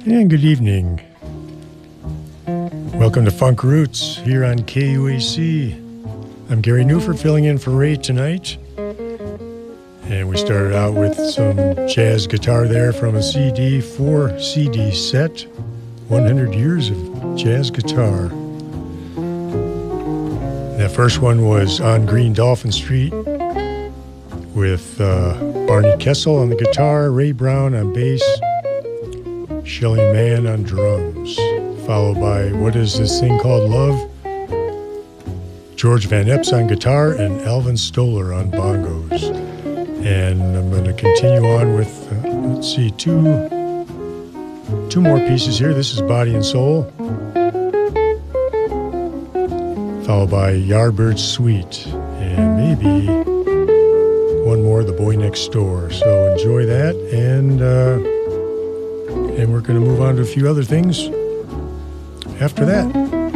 And good evening. Welcome to Funk Roots here on KUAC. I'm Gary Newford filling in for Ray tonight. And we started out with some jazz guitar there from a CD, 4-CD set, 100 years of jazz guitar. That first one was On Green Dolphin Street with Barney Kessel on the guitar, Ray Brown on bass, Shelly Manne on drums, followed by What Is This Thing Called Love, George Van Epps on guitar, and Alvin Stoller on bongos. And I'm going to continue on with, let's see, two more pieces here. This is Body and Soul, followed by Yardbird Suite, and maybe one more, The Boy Next Door. So enjoy that, and we're going to move on to a few other things after that.